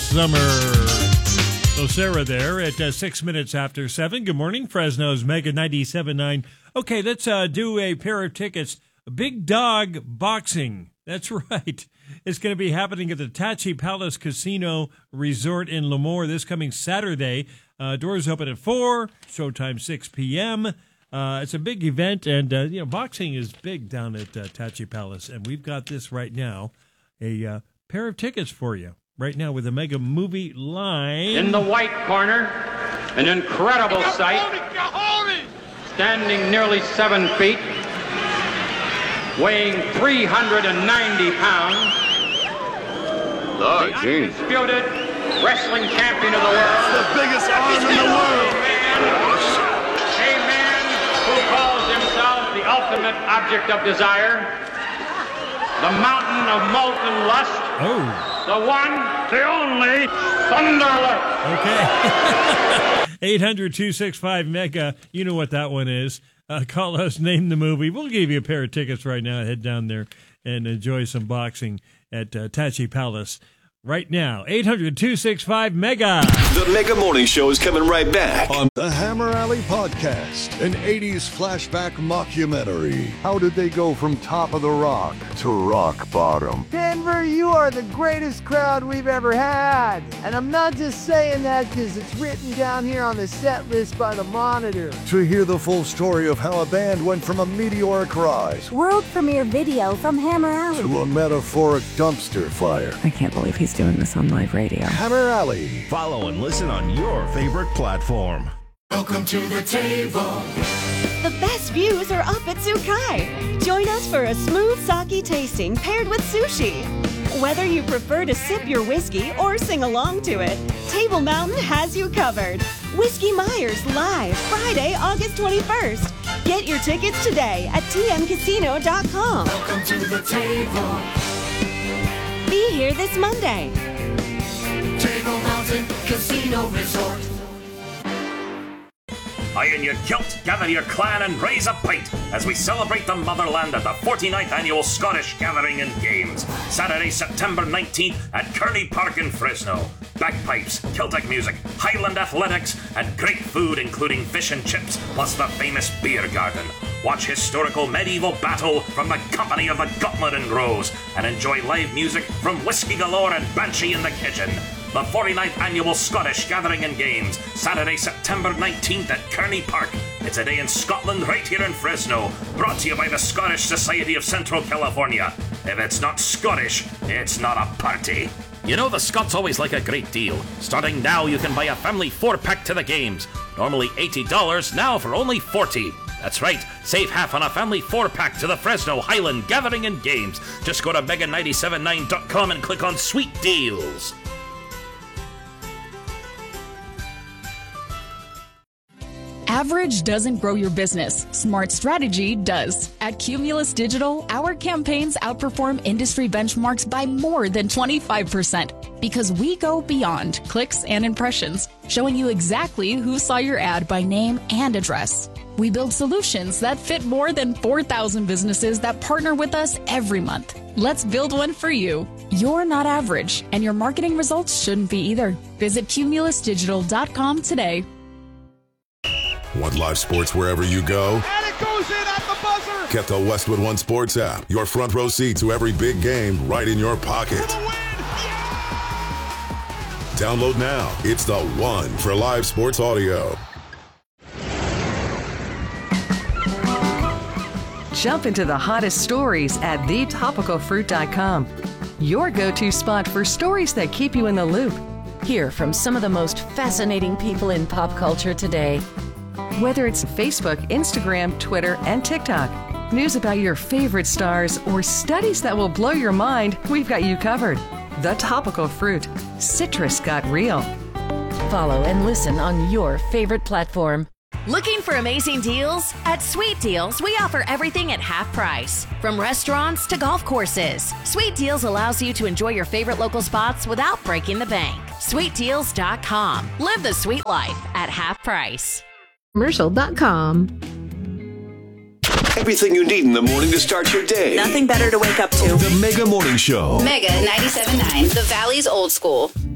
summer. So Sarah there at 6 minutes after 7. Good morning, Fresno's Mega 97.9. Okay, let's do a pair of tickets. Big Dog Boxing. That's right. It's going to be happening at the Tachi Palace Casino Resort in Lemoore this coming Saturday. Doors open at 4, showtime 6 p.m. It's a big event, and, boxing is big down at Tachi Palace, and we've got this right now, a pair of tickets for you right now with the Mega Movie Line. In the white corner, an incredible sight, standing nearly 7 feet, weighing 390 pounds, the undisputed wrestling champion of the world. The biggest arm in the world. A man who calls himself the ultimate object of desire, the mountain of molten lust. Oh. The one, the only, Thunderlick. Okay. 800-265-MEGA. You know what that one is. Call us, name the movie. We'll give you a pair of tickets right now. Head down there and enjoy some boxing at Tachi Palace right now. 800-265-MEGA. The Mega Morning Show is coming right back on the Hammer Alley Podcast, an 80s flashback mockumentary. How did they go from top of the rock to rock bottom? Denver, you are the greatest crowd we've ever had. And I'm not just saying that because it's written down here on the set list by the Monitor. To hear the full story of how a band went from a meteoric rise, world premiere video from Hammer Alley, to a metaphoric dumpster fire. I can't believe he's doing this on live radio. Hammer Alley. Follow and listen on your favorite platform. Welcome to the table. The best views are up at Sukai. Join us for a smooth sake tasting paired with sushi. Whether you prefer to sip your whiskey or sing along to it, Table Mountain has you covered. Whiskey Myers live Friday, August 21st. Get your tickets today at tmcasino.com. Welcome to the table. Be here this Monday. Table Mountain Casino Resort. Iron your kilt, gather your clan, and raise a pint as we celebrate the motherland at the 49th Annual Scottish Gathering and Games, Saturday, September 19th at Kearney Park in Fresno. Bagpipes, Celtic music, Highland athletics, and great food including fish and chips, plus the famous beer garden. Watch historical medieval battle from the company of the Gutler and Rose, and enjoy live music from Whiskey Galore and Banshee in the Kitchen. The 49th Annual Scottish Gathering and Games, Saturday, September 19th at Kearney Park. It's a day in Scotland right here in Fresno. Brought to you by the Scottish Society of Central California. If it's not Scottish, it's not a party. You know the Scots always like a great deal. Starting now, you can buy a family 4-pack to the games. Normally $80, now for only $40. That's right, save half on a family 4-pack to the Fresno Highland Gathering and Games. Just go to mega979.com and click on Sweet Deals. Average doesn't grow your business. Smart strategy does. At Cumulus Digital, our campaigns outperform industry benchmarks by more than 25% because we go beyond clicks and impressions, showing you exactly who saw your ad by name and address. We build solutions that fit more than 4,000 businesses that partner with us every month. Let's build one for you. You're not average, and your marketing results shouldn't be either. Visit cumulusdigital.com today. Want live sports wherever you go? And it goes in at the buzzer! Get the Westwood One Sports app. Your front row seat to every big game right in your pocket. Download now. It's the one for live sports audio. Jump into the hottest stories at thetopicalfruit.com. Your go-to spot for stories that keep you in the loop. Hear from some of the most fascinating people in pop culture today. Whether it's Facebook, Instagram, Twitter, and TikTok, news about your favorite stars, or studies that will blow your mind, we've got you covered. The Topical Fruit. Citrus got real. Follow and listen on your favorite platform. Looking for amazing deals? At Sweet Deals, we offer everything at half price. From restaurants to golf courses, Sweet Deals allows you to enjoy your favorite local spots without breaking the bank. SweetDeals.com. Live the sweet life at half price. Commercial.com. Everything you need in the morning to start your day. Nothing better to wake up to. The Mega Morning Show. Mega 97.9, the Valley's old school.